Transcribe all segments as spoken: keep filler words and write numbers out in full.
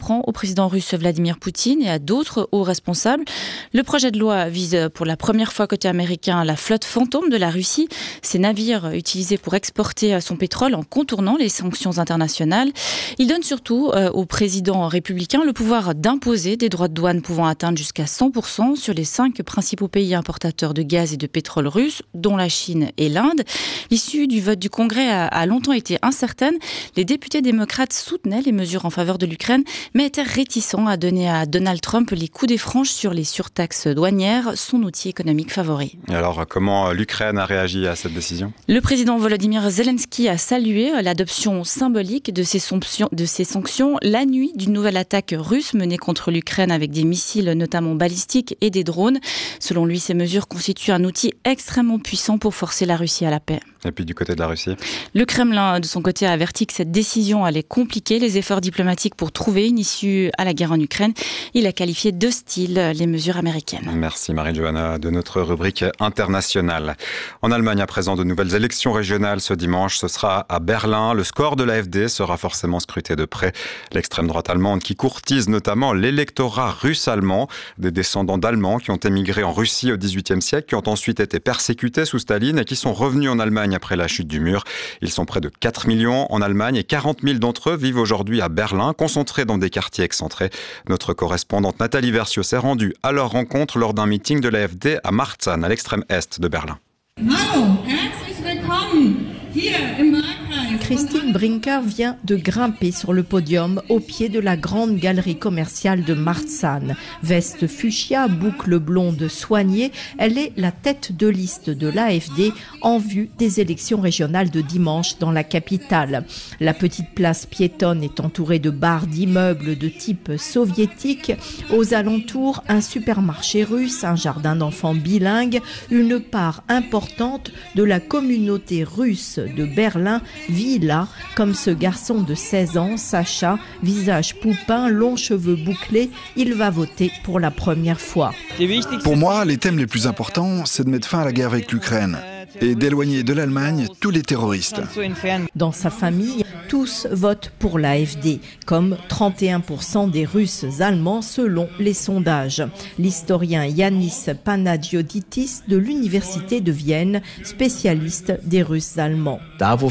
franc au président russe Vladimir Poutine et à d'autres hauts responsables. Le projet de loi vise pour la première fois côté américain la flotte fantôme de la Russie, ces navires utilisés pour exporter son pétrole en contournant les sanctions internationales. Il donne surtout euh, au président républicain le pouvoir d'imposer des droits de douane pouvant atteindre jusqu'à cent pour cent sur les cinq principaux pays importateurs de gaz et de pétrole russes, dont la Chine et l'Inde. L'issue du vote du Congrès a, a longtemps été incertaine. Les députés démocrates soutenaient les mesures en faveur de l'Ukraine, mais étaient réticents à donner à Donald Trump les coups des franches sur les surtaxes douanières, son outil économique favori. Et alors, comment l'Ukraine a réagi à cette décision ? Le président Volodymyr Zelensky a salué l'adoption symbolique de ces sanctions, de ces sanctions la nuit d'une nouvelle attaque russe menée contre l'Ukraine avec des missiles notamment balistiques et des drones. Selon lui, ces mesures constituent un outil extrêmement puissant pour forcer la Russie à la paix. Et puis du côté de la Russie ? Le Kremlin, de son côté, a averti que cette décision allait compliquer les efforts diplomatiques pour trouver une issue à la guerre en Ukraine. Il a qualifié d'hostiles les mesures américaines. Merci Marie-Johanna de notre rubrique internationale. En Allemagne, à présent, de nouvelles élections régionales ce dimanche. Ce sera à Berlin. Le score de l'A F D sera forcément scruté de près. L'extrême droite allemande qui courtise notamment l'électorat russe-allemand, des descendants d'Allemands qui ont émigré en Russie au dix-huitième siècle, qui ont ensuite été persécutés sous Staline et qui sont revenus en Allemagne après la chute du mur. Ils sont près de quatre millions en Allemagne et quarante mille d'entre eux vivent aujourd'hui à Berlin, concentrés dans des quartiers excentrés. Notre correspondante Nathalie Versio s'est rendue à leur rencontre lors d'un meeting de l'A F D à Marzahn, à l'extrême est de Berlin. Hallo, herzlich willkommen hier im Wahlkreis. Christine Brinker vient de grimper sur le podium au pied de la grande galerie commerciale de Marzahn. Veste fuchsia, boucle blonde soignée, elle est la tête de liste de l'A F D en vue des élections régionales de dimanche dans la capitale. La petite place piétonne est entourée de barres d'immeubles de type soviétique. Aux alentours, un supermarché russe, un jardin d'enfants bilingue, une part importante de la communauté russe de Berlin vit là, comme ce garçon de seize ans, Sacha, visage poupin, longs cheveux bouclés, il va voter pour la première fois. Pour moi, les thèmes les plus importants, c'est de mettre fin à la guerre avec l'Ukraine et d'éloigner de l'Allemagne tous les terroristes. Dans sa famille, tous votent pour l'A F D, comme trente et un pour cent des Russes allemands selon les sondages. L'historien Yanis Panagiotis de l'Université de Vienne, spécialiste des Russes allemands.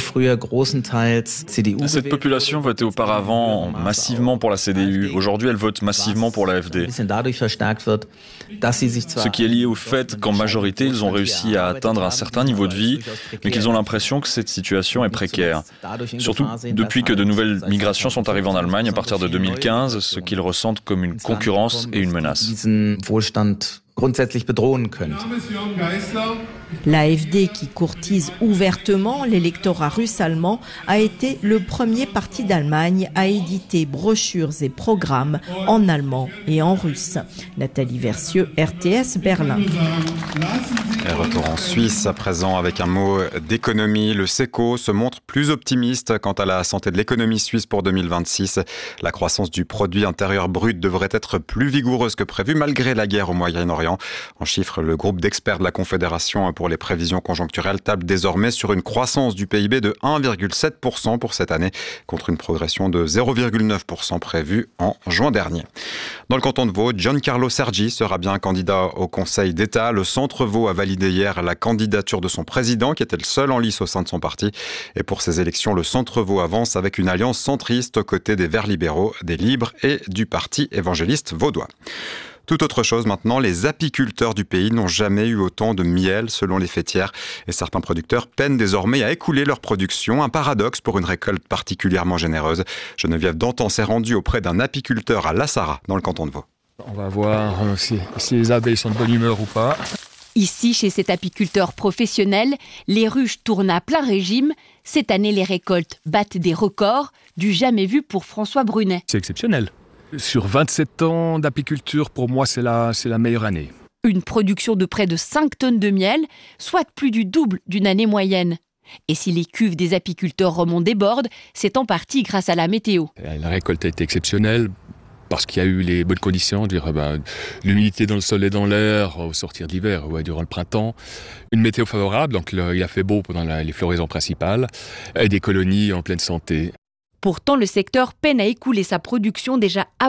Cette population votait auparavant massivement pour la C D U. Aujourd'hui, elle vote massivement pour l'A F D. Ce qui est lié au fait qu'en majorité, ils ont réussi à atteindre un certain niveau de vie, mais qu'ils ont l'impression que cette situation est précaire. Surtout depuis que de nouvelles migrations sont arrivées en Allemagne à partir de deux mille quinze, ce qu'ils ressentent comme une concurrence et une menace. L'A F D, qui courtise ouvertement l'électorat russe-allemand, a été le premier parti d'Allemagne à éditer brochures et programmes en allemand et en russe. Nathalie Versieux, R T S, Berlin. Et retour en Suisse à présent avec un mot d'économie. Le SECO se montre plus optimiste quant à la santé de l'économie suisse pour deux mille vingt-six. La croissance du produit intérieur brut devrait être plus vigoureuse que prévu malgré la guerre au Moyen-Orient. En chiffres, le groupe d'experts de la Confédération pour les prévisions conjoncturelles table désormais sur une croissance du P I B de un virgule sept pour cent pour cette année, contre une progression de zéro virgule neuf pour cent prévue en juin dernier. Dans le canton de Vaud, Giancarlo Sergi sera bien candidat au Conseil d'État. Le Centre Vaud a validé hier la candidature de son président, qui était le seul en lice au sein de son parti. Et pour ces élections, le Centre Vaud avance avec une alliance centriste aux côtés des Verts libéraux, des Libres et du Parti évangéliste vaudois. Tout autre chose maintenant, les apiculteurs du pays n'ont jamais eu autant de miel selon les fêtières et certains producteurs peinent désormais à écouler leur production. Un paradoxe pour une récolte particulièrement généreuse. Geneviève Dantan s'est rendue auprès d'un apiculteur à La Sarraz, dans le canton de Vaud. On va voir si, si les abeilles sont de bonne humeur ou pas. Ici, chez cet apiculteur professionnel, les ruches tournent à plein régime. Cette année, les récoltes battent des records, du jamais vu pour François Brunet. C'est exceptionnel. Sur vingt-sept ans d'apiculture, pour moi, c'est la, c'est la meilleure année. Une production de près de cinq tonnes de miel, soit plus du double d'une année moyenne. Et si les cuves des apiculteurs romans débordent, c'est en partie grâce à la météo. La récolte a été exceptionnelle parce qu'il y a eu les bonnes conditions, dire, ben, l'humidité dans le sol et dans l'air au sortir de l'hiver, ouais, durant le printemps. Une météo favorable, donc le, il a fait beau pendant la, les floraisons principales, et des colonies en pleine santé. Pourtant, le secteur peine à écouler sa production déjà